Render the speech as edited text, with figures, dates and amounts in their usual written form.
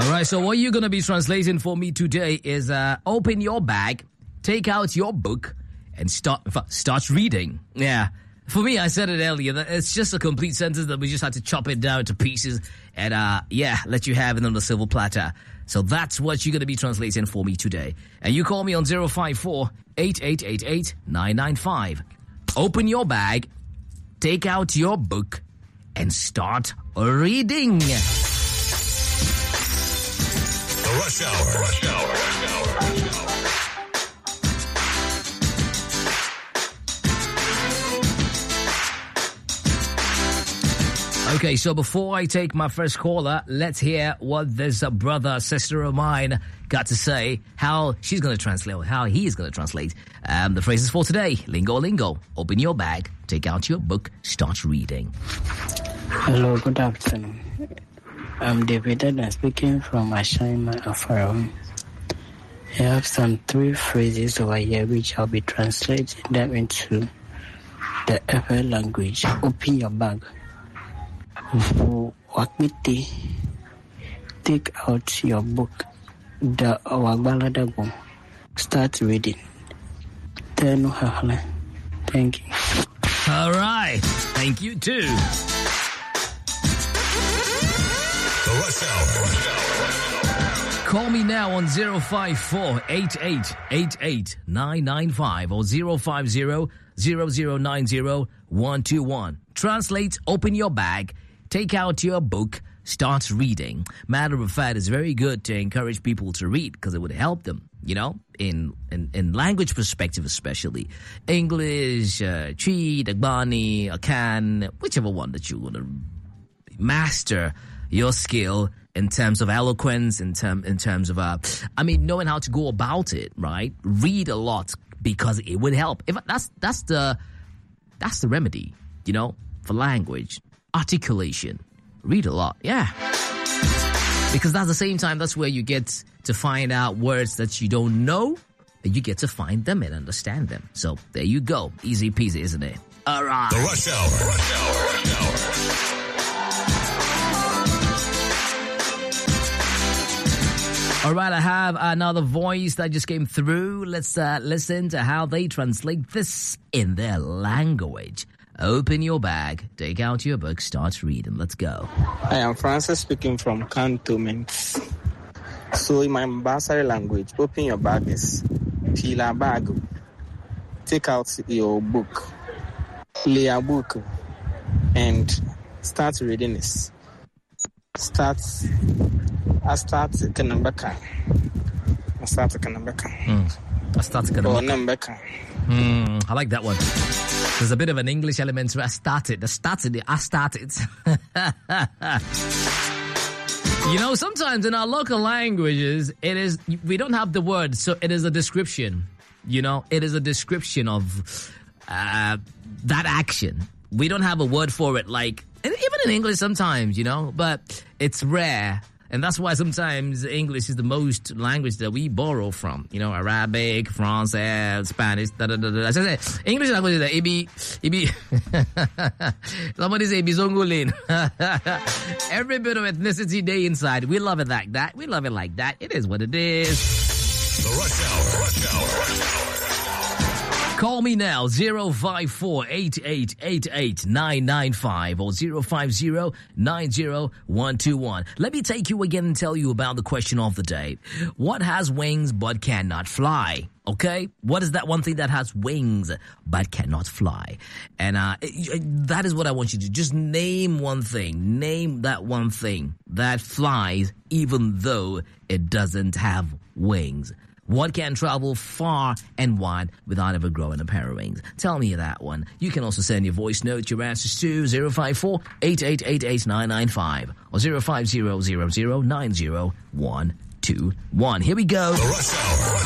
All right, so what you're going to be translating for me today is open your bag, take out your book, and start reading. Yeah. For me, I said it earlier, that it's just a complete sentence that we just had to chop it down to pieces and, let you have it on the silver platter. So that's what you're going to be translating for me today. And you call me on 054-8888-995. Open your bag, take out your book, and start reading. The Rush Hour. Rush Hour. Okay, so before I take my first caller, let's hear what this brother, sister of mine got to say, how she's going to translate, or how he is going to translate the phrases for today. Lingo, lingo. Open your bag, take out your book, start reading. Hello, good afternoon. I'm David and I'm speaking from Ashima Afaro. I have some 3 phrases over here which I'll be translating them into the FL language. Open your bag. Wakmiti, take out your book, the Wagbaladago. Start reading. Thank you. All right. Thank you, too. The Rush Hour. Call me now on 054-8888-995 or 050-0090-121. Translate, open your bag, take out your book, start reading. Matter of fact, it's very good to encourage people to read because it would help them, you know, in language perspective especially. English, Chi, Dagbani, Akan, whichever one that you want to master your skill in terms of eloquence, in terms of, knowing how to go about it, right? Read a lot because it would help. If that's the remedy, you know, for language. Articulation. Read a lot, yeah. Because at the same time, that's where you get to find out words that you don't know, and you get to find them and understand them. So there you go. Easy peasy, isn't it? All right. The Rush Hour. Rush Hour. Rush Hour. All right, I have another voice that just came through. Let's listen to how they translate this in their language. Open your bag, take out your book, start reading. Let's go. I am Francis speaking from Cantonment. So in my Basari language, open your bag is pila bag. Take out your book, lay a book, and start reading this. I start Kanambaka. I like that one. There's a bit of an English element to I started. You know, sometimes in our local languages, we don't have the word, so it is a description. You know, it is a description of that action. We don't have a word for it, like, even in English sometimes, you know, but it's rare. And that's why sometimes English is the most language that we borrow from. You know, Arabic, French, Spanish, As I said, English language is like, ibi. Somebody say Bizongulin. Every bit of ethnicity day inside. We love it like that. We love it like that. It is what it is. The Rush Hour. Rush Hour. Rush Hour. Call me now, 054-8888-995 or 050-90-121. Let me take you again and tell you about the question of the day. What has wings but cannot fly? Okay? What is that one thing that has wings but cannot fly? And that is what I want you to do. Just name one thing. Name that one thing that flies even though it doesn't have wings. What can travel far and wide without ever growing a pair of wings? Tell me that one. You can also send your voice note, your answers to 054-8888-995 or 050-0090-121. Here we go. The Rush Hour.